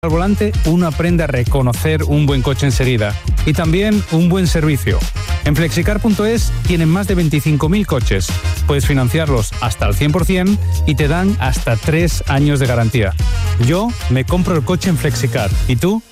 Al volante, uno aprende a reconocer un buen coche enseguida y también un buen servicio. En Flexicar.es tienen más de 25.000 coches. Puedes financiarlos hasta el 100% y te dan hasta 3 años de garantía. Yo me compro el coche en Flexicar. ¿Y tú?